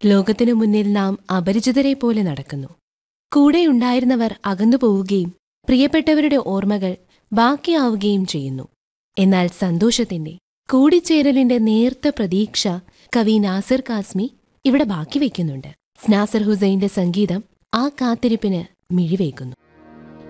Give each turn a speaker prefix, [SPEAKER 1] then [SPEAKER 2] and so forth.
[SPEAKER 1] ലോകത്തിനു മുന്നിൽ നാം അപരിചിതരെ പോലെ നടക്കുന്നു. കൂടെയുണ്ടായിരുന്നവർ അകന്നുപോവുകയും പ്രിയപ്പെട്ടവരുടെ ഓർമ്മകൾ ബാക്കിയാവുകയും ചെയ്യുന്നു. എന്നാൽ സന്തോഷത്തിന്റെ, കൂടിച്ചേരലിന്റെ നേർത്ത പ്രതീക്ഷ കവി നാസിർ കാസ്മി ഇവിടെ ബാക്കി വയ്ക്കുന്നുണ്ട്. നാസിർ ഹുസൈന്റെ സംഗീതം ആ കാത്തിരിപ്പിന് മിഴിവേകുന്നു.